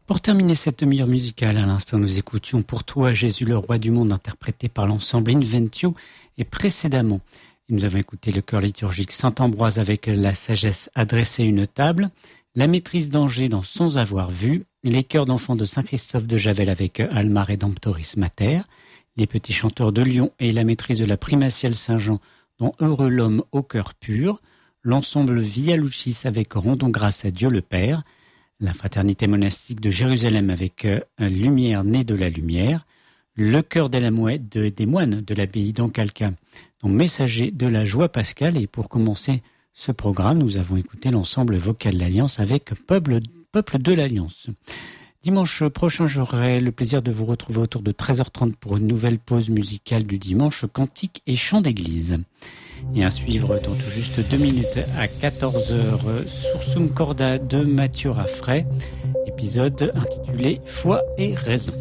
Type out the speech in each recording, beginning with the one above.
Pour terminer cette demi-heure musicale, à l'instant, nous écoutions Pour toi, Jésus, le roi du monde, interprété par l'ensemble Inventio, et précédemment, nous avons écouté le chœur liturgique Saint-Ambroise avec La sagesse a dressé une table, la maîtrise d'Angers dans Sans avoir vu, les chœurs d'enfants de Saint-Christophe de Javel avec Alma Redemptoris Mater, les petits chanteurs de Lyon et la maîtrise de la primatiale Saint-Jean dont Heureux l'homme au cœur pur, l'ensemble Via Lucis avec Rendons grâce à Dieu le Père, la fraternité monastique de Jérusalem avec Lumière née de la lumière, le chœur des moines de l'abbaye d'Ancalca, dont Messager de la joie pascale. Et pour commencer ce programme, nous avons écouté l'ensemble vocal de l'Alliance avec Peuple de l'Alliance. Dimanche prochain, j'aurai le plaisir de vous retrouver autour de 13h30 pour une nouvelle pause musicale du dimanche, cantique et chant d'église. Et à suivre dans tout juste 2 minutes à 14h, Sursum Corda de Mathieu Raffray, épisode intitulé Foi et raison.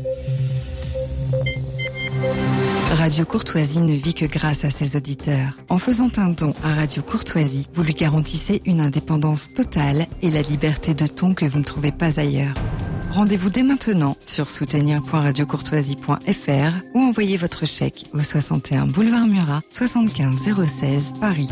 Radio Courtoisie ne vit que grâce à ses auditeurs. En faisant un don à Radio Courtoisie, vous lui garantissez une indépendance totale et la liberté de ton que vous ne trouvez pas ailleurs. Rendez-vous dès maintenant sur soutenir.radiocourtoisie.fr ou envoyez votre chèque au 61 boulevard Murat, 75 016 Paris.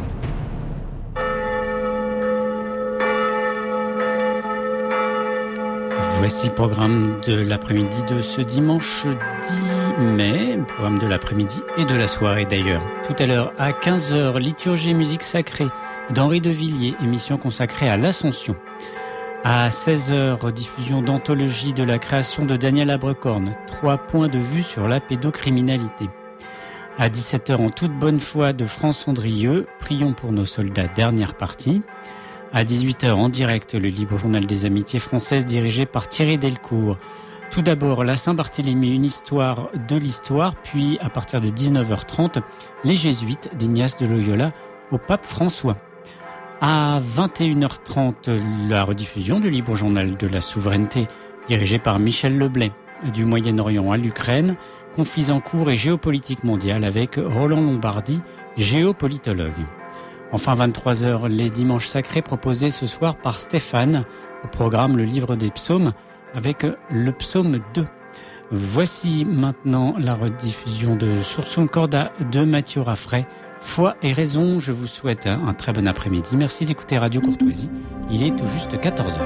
Voici le programme de l'après-midi de ce dimanche 10 mai, programme de l'après-midi et de la soirée d'ailleurs. Tout à l'heure à 15h, liturgie et musique sacrée d'Henri de Villiers, émission consacrée à l'Ascension. À 16h, diffusion d'anthologie de la création de Daniel Abrecorn, 3 points de vue sur la pédocriminalité. À 17h, en toute bonne foi de France Andrieux, prions pour nos soldats, dernière partie. À 18h, en direct, le libre journal des amitiés françaises dirigé par Thierry Delcourt. Tout d'abord, la Saint-Barthélemy, une histoire de l'histoire, puis à partir de 19h30, les Jésuites d'Ignace de Loyola au pape François. À 21h30, la rediffusion du libre journal de la souveraineté, dirigé par Michel Leblay, du Moyen-Orient à l'Ukraine, conflits en cours et géopolitique mondiale avec Roland Lombardi, géopolitologue. Enfin, 23h, les dimanches sacrés proposés ce soir par Stéphane, au programme Le Livre des Psaumes, avec le psaume 2. Voici maintenant la rediffusion de Sursum Corda de Mathieu Raffray. Foi et raison, je vous souhaite un très bon après-midi. Merci d'écouter Radio Courtoisie. Il est tout juste 14h.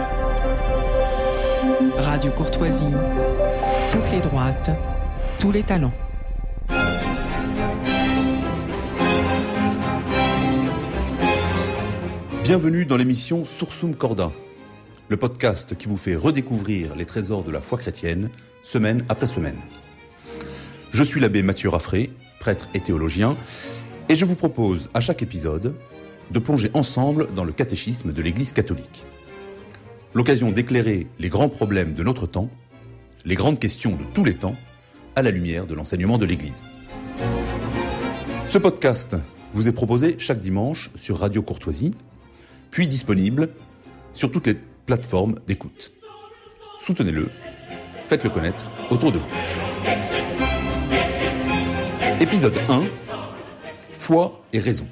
Radio Courtoisie, toutes les droites, tous les talents. Bienvenue dans l'émission Sursum Corda, le podcast qui vous fait redécouvrir les trésors de la foi chrétienne, semaine après semaine. Je suis l'abbé Mathieu Raffray, prêtre et théologien, et je vous propose à chaque épisode de plonger ensemble dans le catéchisme de l'Église catholique. L'occasion d'éclairer les grands problèmes de notre temps, les grandes questions de tous les temps, à la lumière de l'enseignement de l'Église. Ce podcast vous est proposé chaque dimanche sur Radio Courtoisie, puis disponible sur toutes les plateformes d'écoute. Soutenez-le, faites-le connaître autour de vous. Épisode 1, Foi et raison.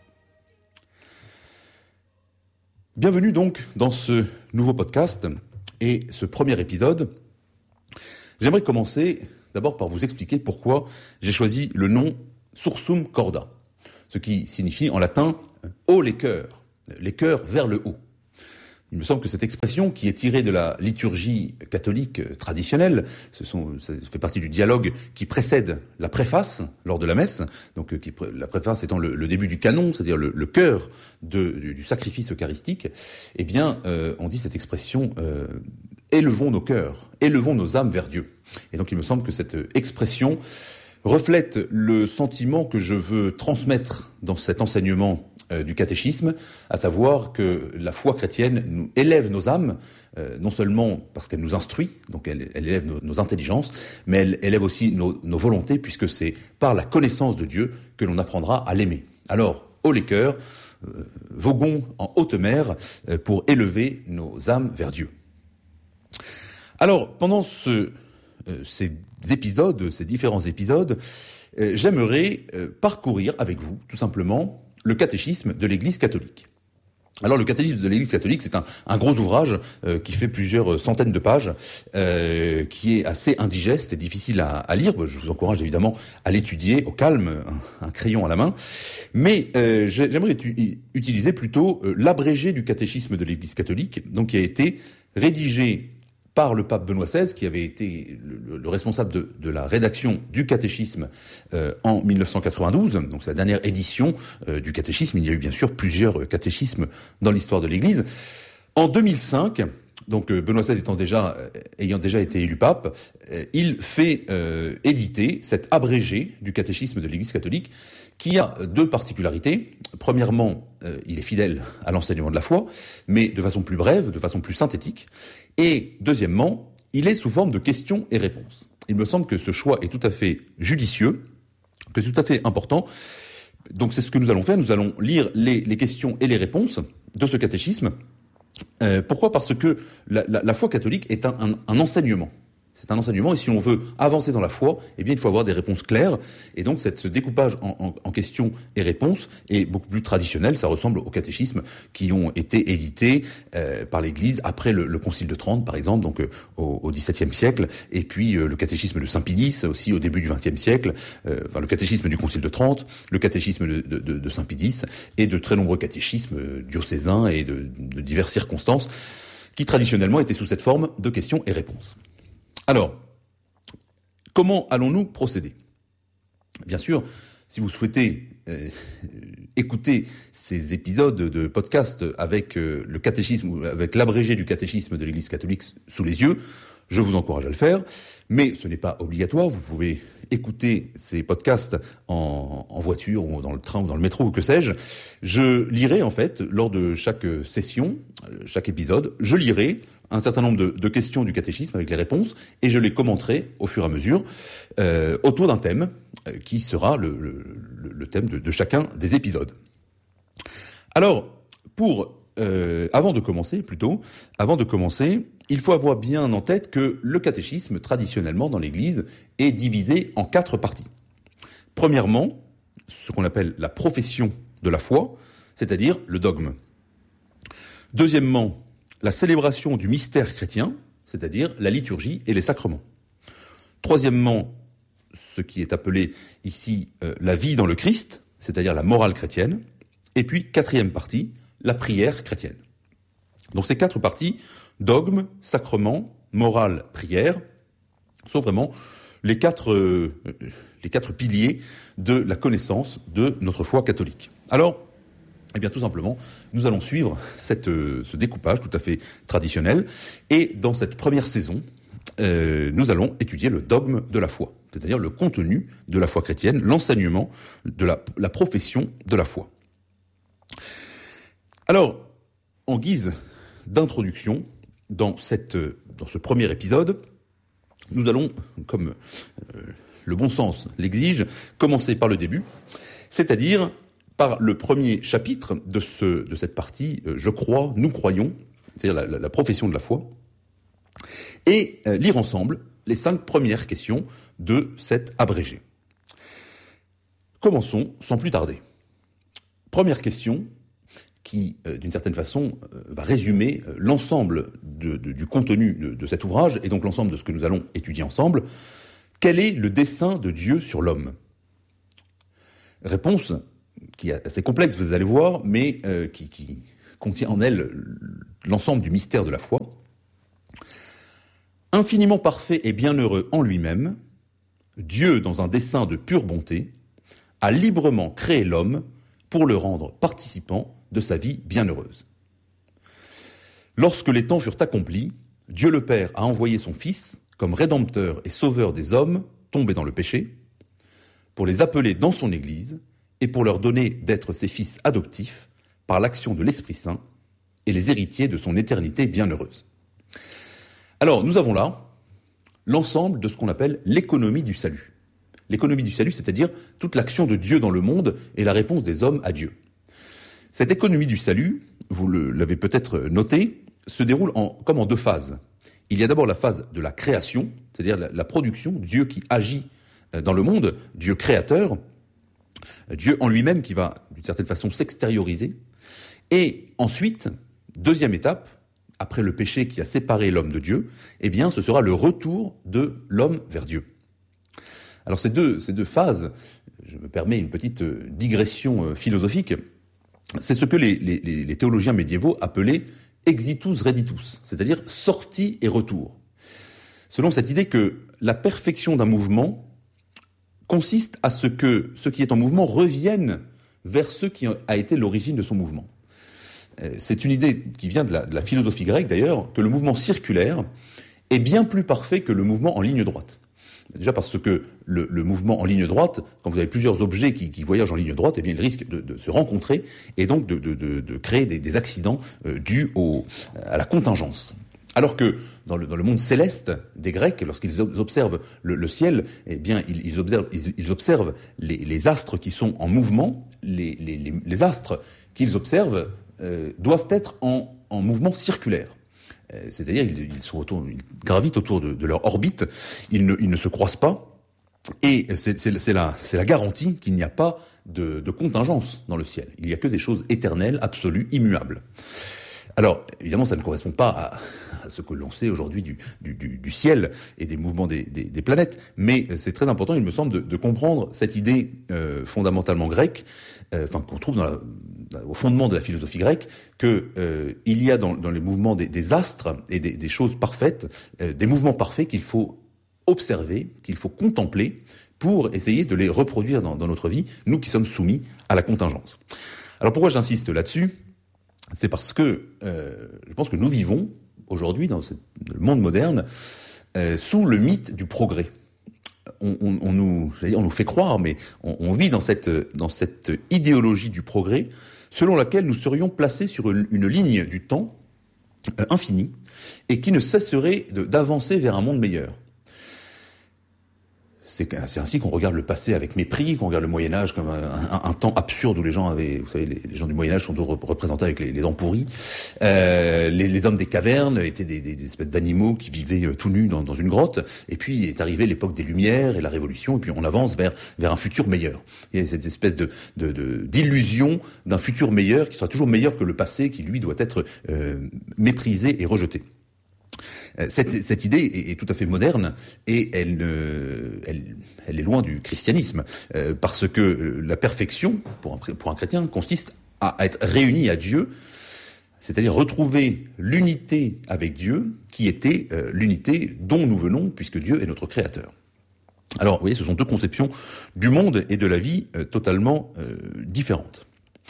Bienvenue donc dans ce nouveau podcast et ce premier épisode. J'aimerais commencer d'abord par vous expliquer pourquoi j'ai choisi le nom Sursum Corda, ce qui signifie en latin « haut les cœurs », les cœurs vers le haut. Il me semble que cette expression, qui est tirée de la liturgie catholique traditionnelle, ça fait partie du dialogue qui précède la préface lors de la messe, donc la préface étant le début du canon, c'est-à-dire le cœur du sacrifice eucharistique, eh bien, on dit cette expression élevons nos cœurs, élevons nos âmes vers Dieu. Et donc il me semble que cette expression reflète le sentiment que je veux transmettre dans cet enseignement du catéchisme, à savoir que la foi chrétienne nous élève nos âmes, non seulement parce qu'elle nous instruit, donc elle élève nos intelligences, mais elle élève aussi nos volontés, puisque c'est par la connaissance de Dieu que l'on apprendra à l'aimer. Alors, haut les cœurs, voguons en haute mer pour élever nos âmes vers Dieu. Alors, pendant ces différents épisodes, j'aimerais parcourir avec vous, tout simplement, le catéchisme de l'Église catholique. Alors le catéchisme de l'Église catholique, c'est un gros ouvrage qui fait plusieurs centaines de pages, qui est assez indigeste et difficile à lire. Je vous encourage évidemment à l'étudier au calme, un crayon à la main. Mais j'aimerais utiliser plutôt l'abrégé du catéchisme de l'Église catholique, donc qui a été rédigé par le pape Benoît XVI, qui avait été le responsable de la rédaction du catéchisme en 1992. Donc c'est la dernière édition du catéchisme. Il y a eu bien sûr plusieurs catéchismes dans l'histoire de l'Église. En 2005, donc Benoît XVI ayant déjà été élu pape, il fait éditer cet abrégé du catéchisme de l'Église catholique, qui a deux particularités. Premièrement, il est fidèle à l'enseignement de la foi, mais de façon plus brève, de façon plus synthétique. Et deuxièmement, il est sous forme de questions et réponses. Il me semble que ce choix est tout à fait judicieux, que c'est tout à fait important. Donc c'est ce que nous allons faire. Nous allons lire les questions et les réponses de ce catéchisme. Pourquoi ? Parce que la foi catholique est un enseignement. C'est un enseignement, et si on veut avancer dans la foi, eh bien, il faut avoir des réponses claires. Et donc, ce découpage en questions et réponses est beaucoup plus traditionnel. Ça ressemble aux catéchismes qui ont été édités par l'Église après le Concile de Trente, par exemple, donc au XVIIe siècle, et puis le catéchisme de Saint Pie X aussi au début du XXe siècle, le catéchisme du Concile de Trente, le catéchisme de Saint Pie X, et de très nombreux catéchismes diocésains et de diverses circonstances qui traditionnellement étaient sous cette forme de questions et réponses. Alors, comment allons-nous procéder ? Bien sûr, si vous souhaitez écouter ces épisodes de podcast avec le catéchisme ou avec l'abrégé du catéchisme de l'Église catholique sous les yeux, je vous encourage à le faire, mais ce n'est pas obligatoire. Vous pouvez écouter ces podcasts en voiture ou dans le train ou dans le métro ou que sais-je. Je lirai en fait, lors de chaque session, chaque épisode, je lirai un certain nombre de questions du catéchisme avec les réponses, et je les commenterai au fur et à mesure autour d'un thème qui sera le thème de chacun des épisodes. Alors, avant de commencer, il faut avoir bien en tête que le catéchisme, traditionnellement dans l'Église, est divisé en 4 parties. Premièrement, ce qu'on appelle la profession de la foi, c'est-à-dire le dogme. Deuxièmement, la célébration du mystère chrétien, c'est-à-dire la liturgie et les sacrements. Troisièmement, ce qui est appelé ici la vie dans le Christ, c'est-à-dire la morale chrétienne. Et puis, 4e partie, la prière chrétienne. Donc ces 4 parties, dogme, sacrement, morale, prière, sont vraiment les 4 piliers de la connaissance de notre foi catholique. Alors, eh bien, tout simplement, nous allons suivre ce découpage tout à fait traditionnel. Et dans cette première saison, nous allons étudier le dogme de la foi, c'est-à-dire le contenu de la foi chrétienne, l'enseignement de la profession de la foi. Alors, en guise d'introduction, dans ce premier épisode, nous allons, comme le bon sens l'exige, commencer par le début, c'est-à-dire par le premier chapitre de cette partie « Je crois, nous croyons », c'est-à-dire la profession de la foi, et lire ensemble les 5 premières questions de cet abrégé. Commençons sans plus tarder. Première question qui, d'une certaine façon, va résumer l'ensemble du contenu de cet ouvrage, et donc l'ensemble de ce que nous allons étudier ensemble. Quel est le dessein de Dieu sur l'homme ? Réponse qui est assez complexe, vous allez voir, mais qui contient en elle l'ensemble du mystère de la foi. Infiniment parfait et bienheureux en lui-même, Dieu, dans un dessein de pure bonté, a librement créé l'homme pour le rendre participant de sa vie bienheureuse. Lorsque les temps furent accomplis, Dieu le Père a envoyé son Fils comme rédempteur et sauveur des hommes tombés dans le péché, pour les appeler dans son Église et pour leur donner d'être ses fils adoptifs par l'action de l'Esprit Saint et les héritiers de son éternité bienheureuse. Alors, nous avons là l'ensemble de ce qu'on appelle l'économie du salut. L'économie du salut, c'est-à-dire toute l'action de Dieu dans le monde et la réponse des hommes à Dieu. Cette économie du salut, vous l'avez peut-être noté, se déroule comme en 2 phases. Il y a d'abord la phase de la création, c'est-à-dire la production, Dieu qui agit dans le monde, Dieu créateur, Dieu en lui-même qui va d'une certaine façon s'extérioriser. Et ensuite, deuxième étape, après le péché qui a séparé l'homme de Dieu, eh bien, ce sera le retour de l'homme vers Dieu. Alors ces deux phases, je me permets une petite digression philosophique, c'est ce que les théologiens médiévaux appelaient exitus reditus, c'est-à-dire sortie et retour. Selon cette idée que la perfection d'un mouvement consiste à ce que ce qui est en mouvement revienne vers ce qui a été l'origine de son mouvement. C'est une idée qui vient de la philosophie grecque d'ailleurs, que le mouvement circulaire est bien plus parfait que le mouvement en ligne droite. Déjà parce que le mouvement en ligne droite, quand vous avez plusieurs objets qui voyagent en ligne droite, eh bien, ils risquent de se rencontrer et donc de créer des accidents dus à la contingence. Alors que dans le monde céleste des Grecs, lorsqu'ils observent le ciel, eh bien, ils observent les astres qui sont en mouvement. Les astres qu'ils observent doivent être en mouvement circulaire. C'est-à-dire ils gravitent autour de leur orbite, ils ne se croisent pas, et c'est la garantie qu'il n'y a pas de contingence dans le ciel. Il n'y a que des choses éternelles, absolues, immuables. Alors, évidemment, ça ne correspond pas à ce que l'on sait aujourd'hui du ciel et des mouvements des planètes, mais c'est très important, il me semble, de comprendre cette idée fondamentalement grecque, qu'on trouve au fondement de la philosophie grecque, que il y a dans les mouvements des astres et des choses parfaites, des mouvements parfaits qu'il faut observer, qu'il faut contempler pour essayer de les reproduire dans notre vie, nous qui sommes soumis à la contingence. Alors pourquoi j'insiste là-dessus ? C'est parce que je pense que nous vivons aujourd'hui dans le monde moderne sous le mythe du progrès. On nous fait croire, mais on vit dans cette idéologie du progrès selon laquelle nous serions placés sur une ligne du temps infinie et qui ne cesserait d'avancer vers un monde meilleur. C'est ainsi qu'on regarde le passé avec mépris, qu'on regarde le Moyen-Âge comme un temps absurde où les gens avaient, vous savez, les gens du Moyen-Âge sont toujours représentés avec les dents pourries. Les hommes des cavernes étaient des espèces d'animaux qui vivaient tout nus dans une grotte. Et puis est arrivée l'époque des Lumières et la Révolution, et puis on avance vers un futur meilleur. Il y a cette espèce d'illusion d'un futur meilleur qui sera toujours meilleur que le passé, qui lui doit être méprisé et rejeté. Cette idée est tout à fait moderne et elle est loin du christianisme parce que la perfection pour un chrétien consiste à être réuni à Dieu, c'est-à-dire retrouver l'unité avec Dieu qui était l'unité dont nous venons puisque Dieu est notre créateur. Alors, vous voyez, ce sont deux conceptions du monde et de la vie totalement différentes.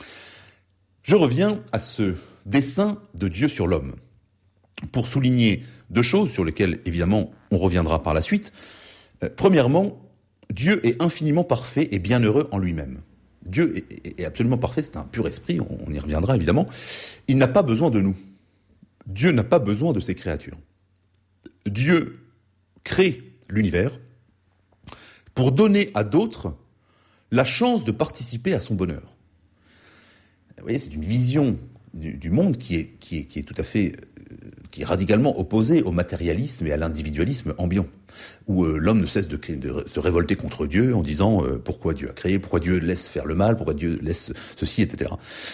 Je reviens à ce dessein de Dieu sur l'homme pour souligner deux choses sur lesquelles, évidemment, on reviendra par la suite. Premièrement, Dieu est infiniment parfait et bienheureux en lui-même. Dieu est absolument parfait, c'est un pur esprit, on y reviendra évidemment. Il n'a pas besoin de nous. Dieu n'a pas besoin de ses créatures. Dieu crée l'univers pour donner à d'autres la chance de participer à son bonheur. Vous voyez, c'est une vision du monde qui est tout à fait qui est radicalement opposée au matérialisme et à l'individualisme ambiant, où l'homme ne cesse de se révolter contre Dieu en disant pourquoi Dieu a créé, pourquoi Dieu laisse faire le mal, pourquoi Dieu laisse ceci, etc.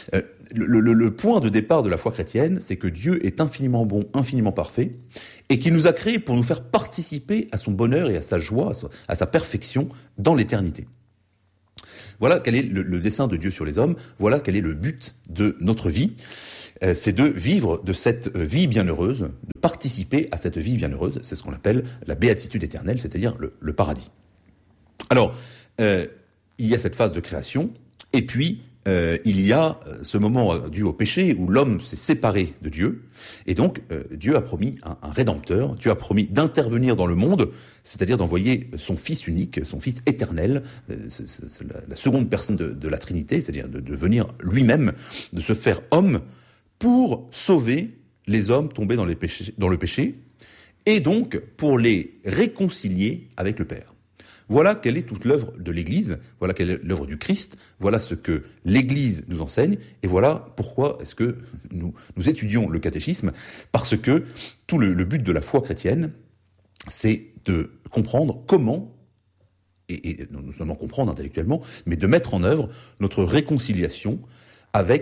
Le point de départ de la foi chrétienne, c'est que Dieu est infiniment bon, infiniment parfait, et qu'il nous a créés pour nous faire participer à son bonheur et à sa joie, à sa perfection dans l'éternité. Voilà quel est le dessein de Dieu sur les hommes, voilà quel est le but de notre vie, c'est de vivre de cette vie bienheureuse, de participer à cette vie bienheureuse, c'est ce qu'on appelle la béatitude éternelle, c'est-à-dire le paradis. Alors, il y a cette phase de création, et puis il y a ce moment dû au péché où l'homme s'est séparé de Dieu, et donc Dieu a promis un rédempteur, Dieu a promis d'intervenir dans le monde, c'est-à-dire d'envoyer son Fils unique, son Fils éternel, c'est la seconde personne de la Trinité, c'est-à-dire de venir lui-même, de se faire homme pour sauver les hommes tombés dans le péché, et donc pour les réconcilier avec le Père. Voilà quelle est toute l'œuvre de l'Église, voilà quelle est l'œuvre du Christ, voilà ce que l'Église nous enseigne, et voilà pourquoi est-ce que nous étudions le catéchisme, parce que tout le but de la foi chrétienne, c'est de comprendre comment, et non seulement comprendre intellectuellement, mais de mettre en œuvre notre réconciliation avec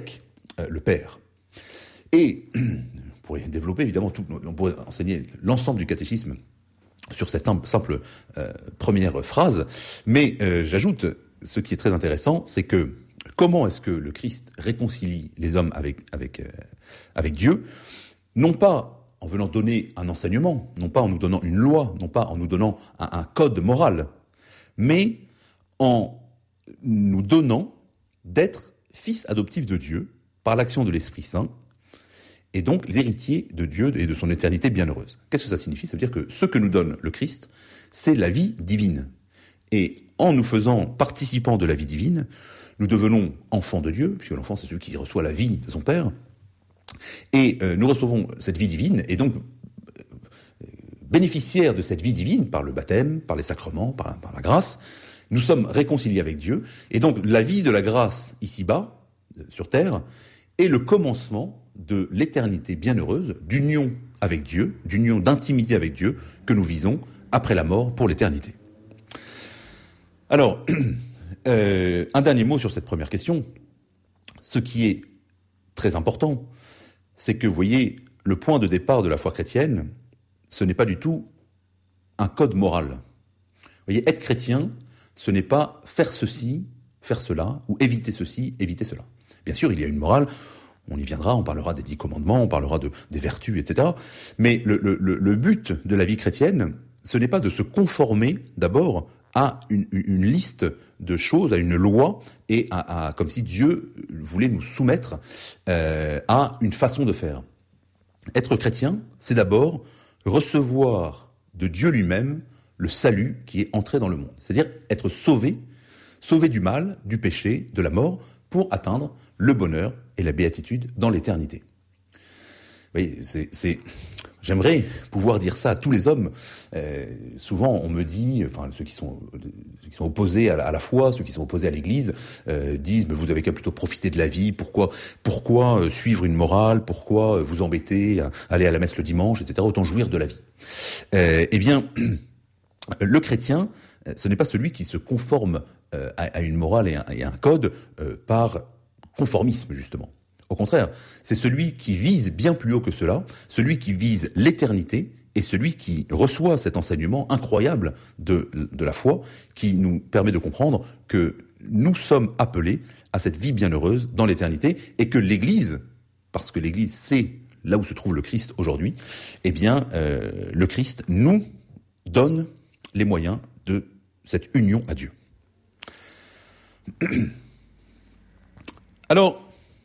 le Père. Et on pourrait développer évidemment on pourrait enseigner l'ensemble du catéchisme sur cette simple première phrase, mais j'ajoute, ce qui est très intéressant, c'est que comment est-ce que le Christ réconcilie les hommes avec Dieu, non pas en venant donner un enseignement, non pas en nous donnant une loi, non pas en nous donnant un code moral, mais en nous donnant d'être fils adoptifs de Dieu par l'action de l'Esprit Saint, et donc les héritiers de Dieu et de son éternité bienheureuse. Qu'est-ce que ça signifie ? Ça veut dire que ce que nous donne le Christ, c'est la vie divine. Et en nous faisant participants de la vie divine, nous devenons enfants de Dieu, puisque l'enfant c'est celui qui reçoit la vie de son Père, et nous recevons cette vie divine, et donc bénéficiaires de cette vie divine par le baptême, par les sacrements, par la grâce, nous sommes réconciliés avec Dieu, et donc la vie de la grâce ici-bas, sur terre, est le commencement de l'éternité bienheureuse, d'union avec Dieu, d'union d'intimité avec Dieu, que nous visons après la mort pour l'éternité. Alors, un dernier mot sur cette première question. Ce qui est très important, c'est que, vous voyez, le point de départ de la foi chrétienne, ce n'est pas du tout un code moral. Vous voyez, être chrétien, ce n'est pas faire ceci, faire cela, ou éviter ceci, éviter cela. Bien sûr, il y a une morale, on y viendra, on parlera des 10 commandements, on parlera des vertus, etc. Mais le but de la vie chrétienne, ce n'est pas de se conformer d'abord à une liste de choses, à une loi, et comme si Dieu voulait nous soumettre à une façon de faire. Être chrétien, c'est d'abord recevoir de Dieu lui-même le salut qui est entré dans le monde. C'est-à-dire être sauvé du mal, du péché, de la mort, pour atteindre le bonheur et la béatitude dans l'éternité. Vous voyez, j'aimerais pouvoir dire ça à tous les hommes. Souvent, on me dit, enfin, ceux qui sont opposés à la foi, ceux qui sont opposés à l'Église, disent, mais vous avez qu'à plutôt profiter de la vie. Pourquoi suivre une morale ? Pourquoi vous embêter à aller à la messe le dimanche, etc. Autant jouir de la vie. Eh bien, le chrétien, ce n'est pas celui qui se conforme à une morale et à un code par conformisme, justement. Au contraire, c'est celui qui vise bien plus haut que cela, celui qui vise l'éternité et celui qui reçoit cet enseignement incroyable de la foi qui nous permet de comprendre que nous sommes appelés à cette vie bienheureuse dans l'éternité et que l'Église, parce que l'Église c'est là où se trouve le Christ aujourd'hui, eh bien le Christ nous donne les moyens de cette union à Dieu. Alors,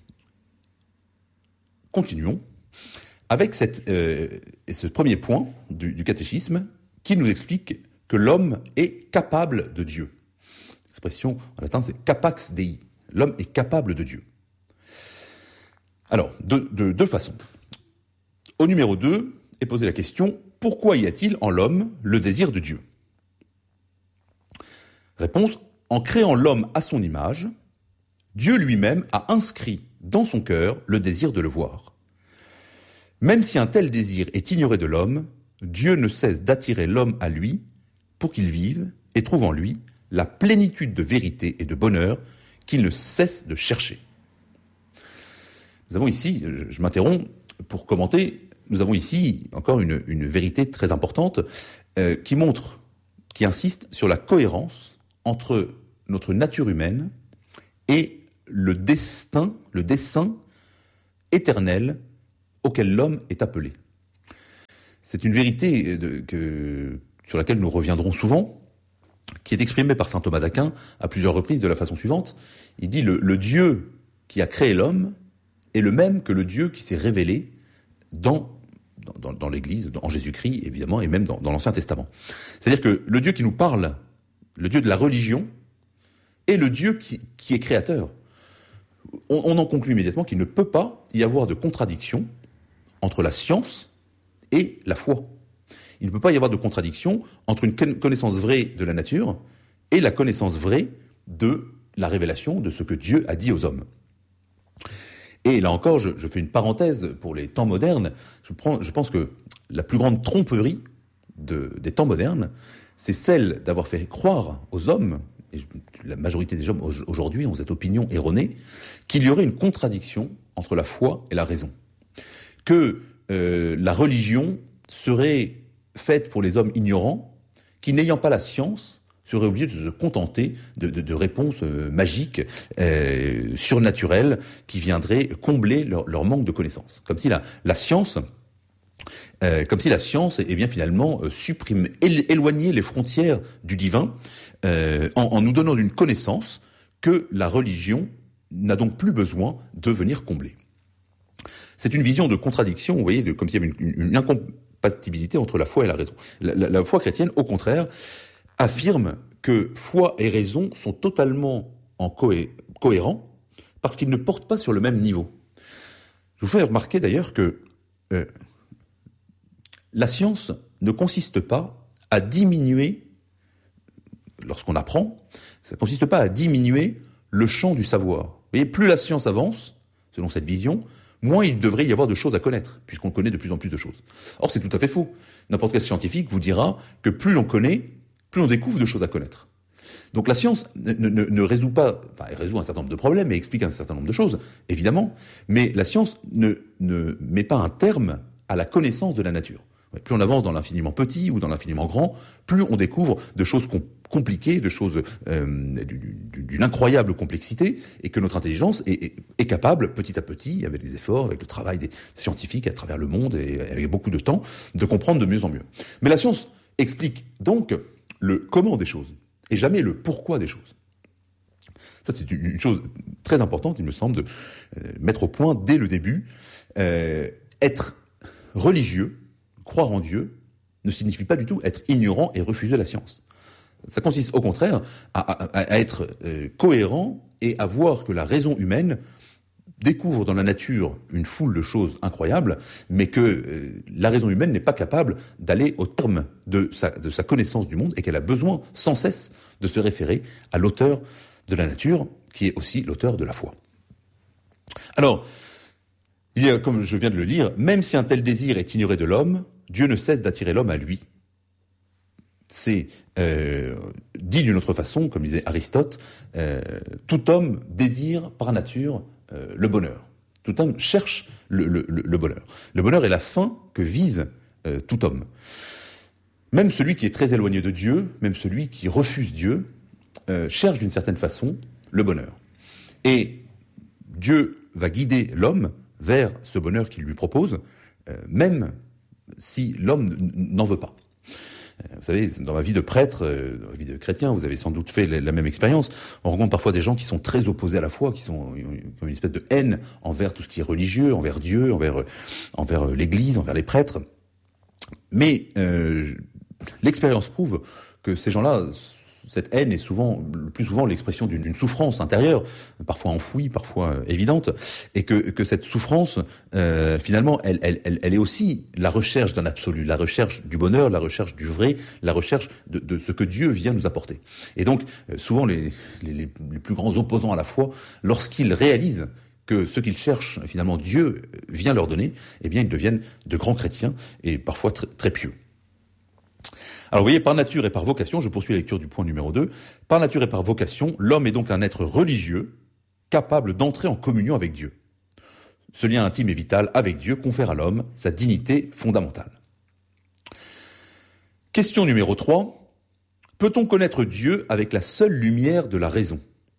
continuons avec ce premier point du catéchisme qui nous explique que l'homme est capable de Dieu. L'expression en latin c'est capax Dei. L'homme est capable de Dieu. Alors, de deux façons. Au numéro 2 est posée la question, pourquoi y a-t-il en l'homme le désir de Dieu ? Réponse, en créant l'homme à son image, Dieu lui-même a inscrit dans son cœur le désir de le voir. Même si un tel désir est ignoré de l'homme, Dieu ne cesse d'attirer l'homme à lui pour qu'il vive et trouve en lui la plénitude de vérité et de bonheur qu'il ne cesse de chercher. Nous avons ici, je m'interromps pour commenter, nous avons ici encore une vérité très importante qui insiste sur la cohérence entre notre nature humaine et le dessein éternel auquel l'homme est appelé. C'est une vérité sur laquelle nous reviendrons souvent, qui est exprimée par saint Thomas d'Aquin à plusieurs reprises de la façon suivante. Il dit le Dieu qui a créé l'homme est le même que le Dieu qui s'est révélé dans l'Église, en Jésus-Christ évidemment, et même dans l'Ancien Testament. C'est-à-dire que le Dieu qui nous parle, le Dieu de la religion, est le Dieu qui est créateur. On en conclut immédiatement qu'il ne peut pas y avoir de contradiction entre la science et la foi. Il ne peut pas y avoir de contradiction entre une connaissance vraie de la nature et la connaissance vraie de la révélation de ce que Dieu a dit aux hommes. Et là encore, je fais une parenthèse pour les temps modernes. Je pense que la plus grande tromperie des temps modernes, c'est celle d'avoir fait croire aux hommes, et la majorité des hommes aujourd'hui ont cette opinion erronée, qu'il y aurait une contradiction entre la foi et la raison. Que la religion serait faite pour les hommes ignorants qui, n'ayant pas la science, seraient obligés de se contenter de réponses magiques, surnaturelles, qui viendraient combler leur manque de connaissances. Comme si la science, eh bien finalement supprime, éloignait les frontières du divin, en nous donnant une connaissance que la religion n'a donc plus besoin de venir combler. C'est une vision de contradiction, vous voyez, comme s'il y avait une incompatibilité entre la foi et la raison. La foi chrétienne, au contraire, affirme que foi et raison sont totalement cohérents parce qu'ils ne portent pas sur le même niveau. Je vous fais remarquer d'ailleurs que la science ne consiste pas à diminuer, lorsqu'on apprend, ça ne consiste pas à diminuer le champ du savoir. Vous voyez, plus la science avance, selon cette vision, moins il devrait y avoir de choses à connaître, puisqu'on connaît de plus en plus de choses. Or, c'est tout à fait faux. N'importe quel scientifique vous dira que plus l'on connaît, plus on découvre de choses à connaître. Donc la science ne résout pas, enfin elle résout un certain nombre de problèmes et explique un certain nombre de choses, évidemment, mais la science ne met pas un terme à la connaissance de la nature. Plus on avance dans l'infiniment petit ou dans l'infiniment grand, plus on découvre de choses compliquées, de choses d'une incroyable complexité, et que notre intelligence est capable, petit à petit, avec des efforts, avec le travail des scientifiques à travers le monde et avec beaucoup de temps, de comprendre de mieux en mieux. Mais la science explique donc le comment des choses, et jamais le pourquoi des choses. Ça, c'est une chose très importante, il me semble, de mettre au point dès le début. Être religieux, croire en Dieu, ne signifie pas du tout être ignorant et refuser la science. Ça consiste au contraire à être cohérent et à voir que la raison humaine découvre dans la nature une foule de choses incroyables, mais que la raison humaine n'est pas capable d'aller au terme de sa connaissance du monde et qu'elle a besoin sans cesse de se référer à l'auteur de la nature, qui est aussi l'auteur de la foi. Alors, il y a, comme je viens de le lire, même si un tel désir est ignoré de l'homme, Dieu ne cesse d'attirer l'homme à lui. C'est dit d'une autre façon, comme disait Aristote, tout homme désire par nature le bonheur. Tout homme cherche le bonheur. Le bonheur est la fin que vise tout homme. Même celui qui est très éloigné de Dieu, même celui qui refuse Dieu, cherche d'une certaine façon le bonheur. Et Dieu va guider l'homme vers ce bonheur qu'il lui propose, même si l'homme n'en veut pas. Vous savez, dans ma vie de prêtre, dans ma vie de chrétien, vous avez sans doute fait la même expérience. On rencontre parfois des gens qui sont très opposés à la foi, qui sont comme une espèce de haine envers tout ce qui est religieux, envers Dieu, envers l'Église, envers les prêtres. Mais l'expérience prouve que ces gens-là, cette haine est le plus souvent l'expression d'une souffrance intérieure, parfois enfouie, parfois évidente, et que cette souffrance, finalement, elle est aussi la recherche d'un absolu, la recherche du bonheur, la recherche du vrai, la recherche de ce que Dieu vient nous apporter. Et donc, souvent, les plus grands opposants à la foi, lorsqu'ils réalisent que ce qu'ils cherchent, finalement, Dieu vient leur donner, eh bien, ils deviennent de grands chrétiens et parfois très pieux. Alors vous voyez, par nature et par vocation, je poursuis la lecture du point numéro 2, par nature et par vocation, l'homme est donc un être religieux, capable d'entrer en communion avec Dieu. Ce lien intime et vital avec Dieu confère à l'homme sa dignité fondamentale. Question numéro 3, peut-on connaître Dieu avec la seule lumière de la raison ?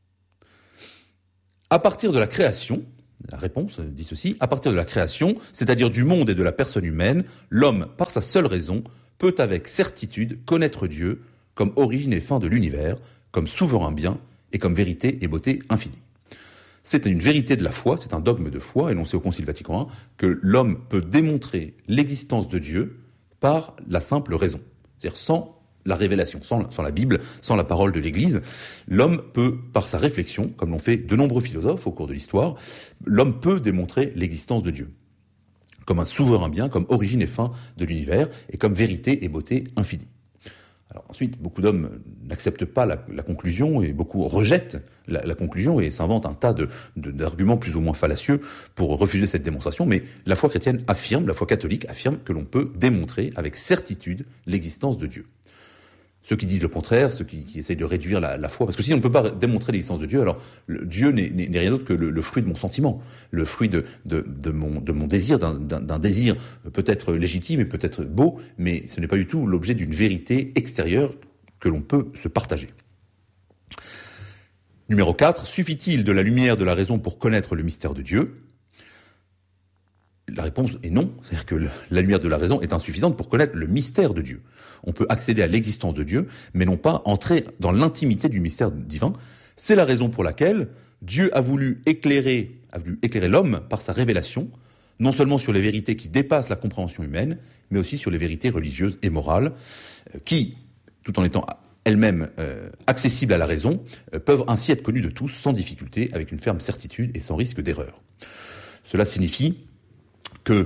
À partir de la création, la réponse dit ceci, à partir de la création, c'est-à-dire du monde et de la personne humaine, l'homme, par sa seule raison, peut avec certitude connaître Dieu comme origine et fin de l'univers, comme souverain bien et comme vérité et beauté infinie. C'est une vérité de la foi, c'est un dogme de foi énoncé au Concile Vatican I, que l'homme peut démontrer l'existence de Dieu par la simple raison. C'est-à-dire sans la révélation, sans la Bible, sans la parole de l'Église, l'homme peut, par sa réflexion, comme l'ont fait de nombreux philosophes au cours de l'histoire, l'homme peut démontrer l'existence de Dieu comme un souverain bien, comme origine et fin de l'univers, et comme vérité et beauté infinie. Alors ensuite, beaucoup d'hommes n'acceptent pas la conclusion, et beaucoup rejettent la conclusion, et s'inventent un tas d'arguments plus ou moins fallacieux pour refuser cette démonstration, mais la foi chrétienne affirme, la foi catholique affirme que l'on peut démontrer avec certitude l'existence de Dieu. Ceux qui disent le contraire, ceux qui essayent de réduire la foi, parce que si on ne peut pas démontrer l'existence de Dieu, alors Dieu n'est rien d'autre que le fruit de mon sentiment, le fruit de mon désir, d'un désir peut-être légitime et peut-être beau, mais ce n'est pas du tout l'objet d'une vérité extérieure que l'on peut se partager. Numéro 4, suffit-il de la lumière de la raison pour connaître le mystère de Dieu ? La réponse est non, c'est-à-dire que la lumière de la raison est insuffisante pour connaître le mystère de Dieu. On peut accéder à l'existence de Dieu, mais non pas entrer dans l'intimité du mystère divin. C'est la raison pour laquelle Dieu a voulu éclairer l'homme par sa révélation, non seulement sur les vérités qui dépassent la compréhension humaine, mais aussi sur les vérités religieuses et morales, qui, tout en étant elles-mêmes accessibles à la raison, peuvent ainsi être connues de tous sans difficulté, avec une ferme certitude et sans risque d'erreur. Cela signifie que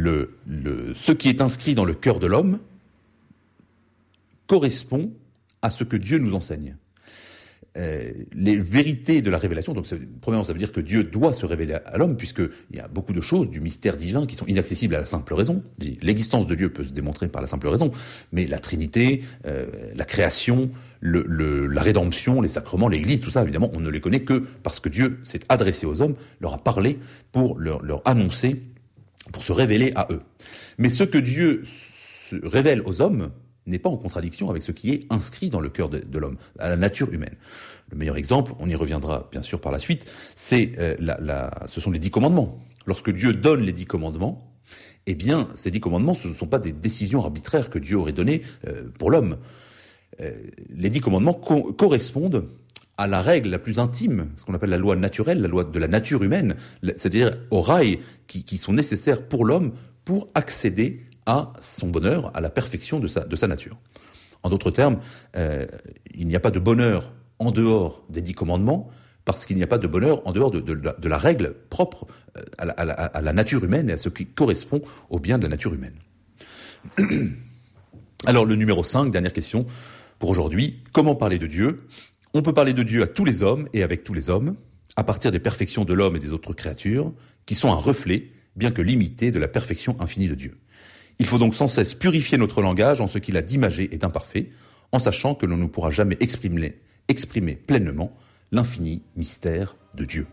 ce qui est inscrit dans le cœur de l'homme correspond à ce que Dieu nous enseigne. Les vérités de la révélation, donc premièrement ça veut dire que Dieu doit se révéler à l'homme, puisqu'il y a beaucoup de choses du mystère divin qui sont inaccessibles à la simple raison. L'existence de Dieu peut se démontrer par la simple raison, mais la Trinité, la création, la rédemption, les sacrements, l'Église, tout ça évidemment on ne les connaît que parce que Dieu s'est adressé aux hommes, leur a parlé pour leur annoncer, pour se révéler à eux. Mais ce que Dieu se révèle aux hommes n'est pas en contradiction avec ce qui est inscrit dans le cœur de l'homme, à la nature humaine. Le meilleur exemple, on y reviendra bien sûr par la suite, c'est ce sont les 10 commandements. Lorsque Dieu donne les 10 commandements, eh bien, ces 10 commandements, ce ne sont pas des décisions arbitraires que Dieu aurait données pour l'homme. Les 10 commandements correspondent à la règle la plus intime, ce qu'on appelle la loi naturelle, la loi de la nature humaine, c'est-à-dire aux rails qui sont nécessaires pour l'homme pour accéder à son bonheur, à la perfection de sa nature. En d'autres termes, il n'y a pas de bonheur en dehors des 10 commandements, parce qu'il n'y a pas de bonheur en dehors de la règle propre à la nature humaine et à ce qui correspond au bien de la nature humaine. Alors le numéro 5, dernière question pour aujourd'hui, comment parler de Dieu ? On peut parler de Dieu à tous les hommes et avec tous les hommes, à partir des perfections de l'homme et des autres créatures, qui sont un reflet, bien que limité, de la perfection infinie de Dieu. Il faut donc sans cesse purifier notre langage en ce qu'il a d'imagé et d'imparfait, en sachant que l'on ne pourra jamais exprimer pleinement l'infini mystère de Dieu.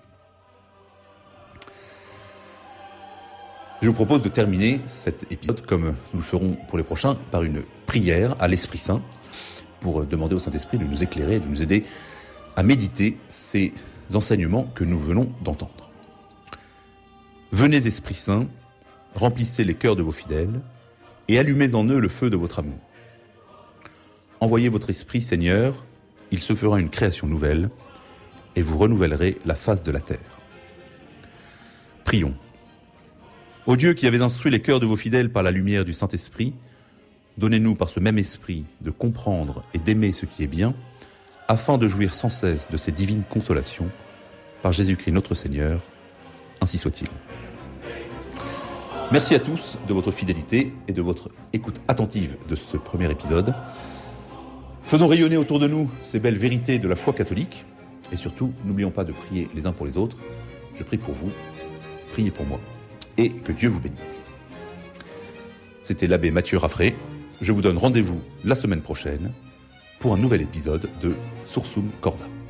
Je vous propose de terminer cet épisode, comme nous le ferons pour les prochains, par une prière à l'Esprit Saint, pour demander au Saint-Esprit de nous éclairer et de nous aider à méditer ces enseignements que nous venons d'entendre. Venez, Esprit Saint, remplissez les cœurs de vos fidèles et allumez en eux le feu de votre amour. Envoyez votre Esprit, Seigneur, il se fera une création nouvelle et vous renouvellerez la face de la terre. Prions. Ô Dieu qui avez instruit les cœurs de vos fidèles par la lumière du Saint-Esprit, donnez-nous par ce même esprit de comprendre et d'aimer ce qui est bien, afin de jouir sans cesse de ces divines consolations, par Jésus-Christ notre Seigneur, ainsi soit-il. Merci à tous de votre fidélité et de votre écoute attentive de ce premier épisode. Faisons rayonner autour de nous ces belles vérités de la foi catholique, et surtout, n'oublions pas de prier les uns pour les autres. Je prie pour vous, priez pour moi, et que Dieu vous bénisse. C'était l'abbé Mathieu Raffray. Je vous donne rendez-vous la semaine prochaine pour un nouvel épisode de Sursum Corda.